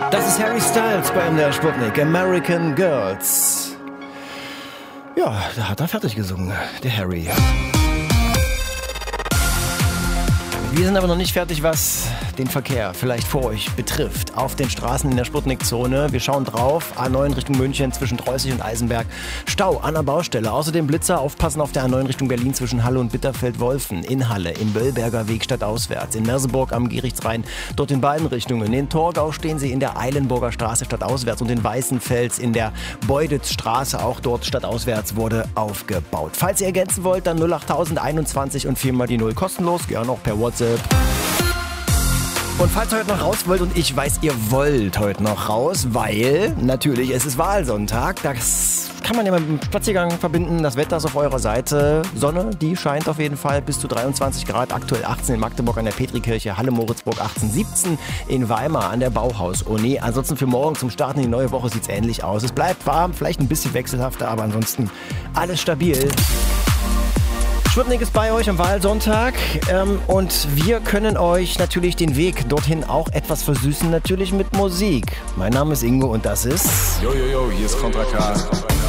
Das ist Harry Styles bei MDR Sputnik, American Girls. Ja, da hat er fertig gesungen, der Harry. Wir sind aber noch nicht fertig, was den Verkehr vielleicht vor euch betrifft. Auf den Straßen in der Sputnik-Zone. Wir schauen drauf. A9 Richtung München zwischen Treußig und Eisenberg. Stau an der Baustelle. Außerdem Blitzer. Aufpassen auf der A9 Richtung Berlin zwischen Halle und Bitterfeld-Wolfen. In Halle, im Böllberger Weg stadtauswärts. In Merseburg am Gerichtsrhein. Dort in beiden Richtungen. In Torgau stehen sie in der Eilenburger Straße stadtauswärts. Und in Weißenfels in der Beuditzstraße. Auch dort stadtauswärts wurde aufgebaut. Falls ihr ergänzen wollt, dann 08021 und 4 mal die 0 kostenlos. Gerne auch per WhatsApp. Und falls ihr heute noch raus wollt, und ich weiß, ihr wollt heute noch raus, weil natürlich es ist Wahlsonntag, das kann man ja mit dem Spaziergang verbinden, das Wetter ist auf eurer Seite, Sonne, die scheint auf jeden Fall bis zu 23 Grad, aktuell 18 in Magdeburg an der Petrikirche, Halle Moritzburg 18, 17 in Weimar an der Bauhaus-Uni. Ansonsten für morgen zum Starten in die neue Woche sieht es ähnlich aus. Es bleibt warm, vielleicht ein bisschen wechselhafter, aber ansonsten alles stabil. Sputnik ist bei euch am Wahlsonntag und wir können euch natürlich den Weg dorthin auch etwas versüßen, natürlich mit Musik. Mein Name ist Ingo und das ist... Yo, yo, yo, hier ist Contra K.